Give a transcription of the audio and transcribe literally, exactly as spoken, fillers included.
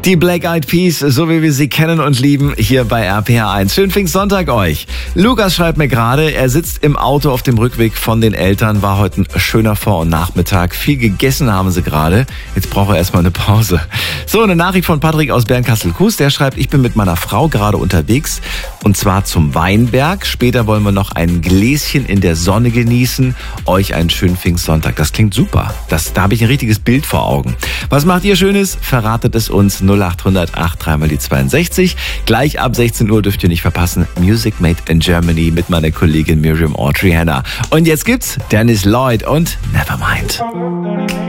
Die Black Eyed Peas, so wie wir sie kennen und lieben, hier bei R P R eins. Schönen Pfingstsonntag euch. Lukas schreibt mir gerade, er sitzt im Auto auf dem Rückweg von den Eltern, war heute ein schöner Vor- und Nachmittag. Viel gegessen haben sie gerade. Jetzt braucht er erstmal eine Pause. So, eine Nachricht von Patrick aus Bernkastel-Kues. Der schreibt, ich bin mit meiner Frau gerade unterwegs und zwar zum Weinberg. Später wollen wir noch ein Gläschen in der Sonne genießen. Euch einen schönen Pfingstsonntag. Das klingt super. Das, da habe ich ein richtiges Bild vor Augen. Was macht ihr Schönes? Verratet es uns. null acht hundert acht drei mal die zweiundsechzig. Gleich ab sechzehn Uhr dürft ihr nicht verpassen. Music Made in Germany mit meiner Kollegin Miriam Audrey Hanna. Und jetzt gibt's Dennis Lloyd und Nevermind.